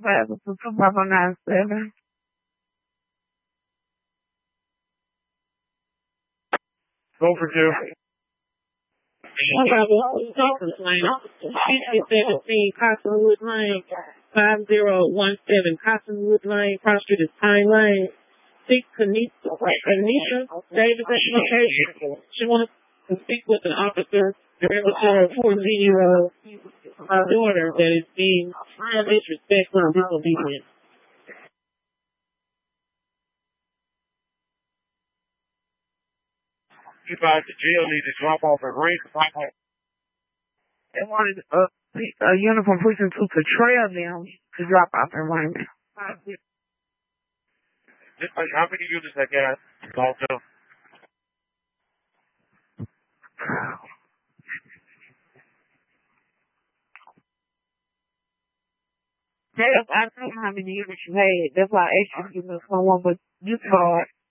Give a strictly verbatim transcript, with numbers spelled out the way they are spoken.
Five two five oh nine seven. Go for two. I got the whole Dolphins lane. seventeen Cottonwood Lane, five zero one seven Cottonwood Lane, Cross Street is Pine Lane. Six Kanisha, Kanisha Davis at location. She wants to speak with an officer for zero my daughter that is being disrespectful and disobedient. You guys, the jail need to drop off a ring. They wanted a, a uniform precinct two to trail them to drop off in Raymond. How many units I got? Call to. I don't know how many units you had. That's why I asked you to give me someone, but you called.